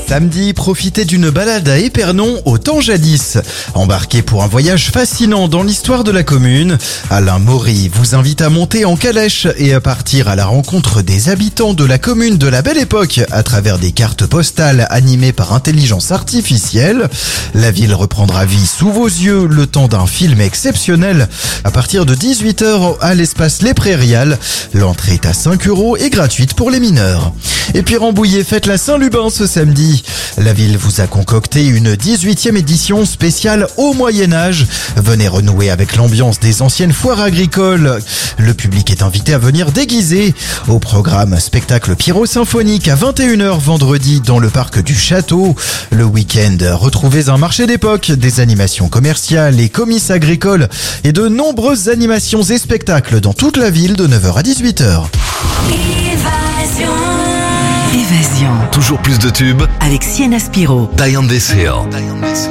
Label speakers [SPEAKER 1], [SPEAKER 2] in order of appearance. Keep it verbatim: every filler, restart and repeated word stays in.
[SPEAKER 1] Samedi, profitez d'une balade à Épernon au temps jadis. Embarquez pour un voyage fascinant dans l'histoire de la commune. Alain Maury vous invite à monter en calèche et à partir à la rencontre des habitants de la commune de la Belle Époque à travers des cartes postales animées par intelligence artificielle. La ville reprendra vie sous vos yeux le temps d'un film exceptionnel. À partir de dix-huit heures à l'espace Les Prairiales, l'entrée est à cinq euros et gratuite pour les mineurs. Et puis Rambouillet fête la Saint-Lubin ce samedi. La ville vous a concocté une dix-huitième édition spéciale au Moyen-Âge. Venez renouer avec l'ambiance des anciennes foires agricoles. Le public est invité à venir déguisé. Au programme, spectacle pyro-symphonique à vingt et une heures vendredi dans le parc du Château. Le week-end, retrouvez un marché d'époque, des animations commerciales et comices agricoles et de nombreuses animations et spectacles dans toute la ville de neuf heures à dix-huit heures.
[SPEAKER 2] Évasion.
[SPEAKER 3] Évasion.
[SPEAKER 4] Toujours plus de tubes.
[SPEAKER 3] Avec Sienna Spiro.
[SPEAKER 4] Diane Dessay.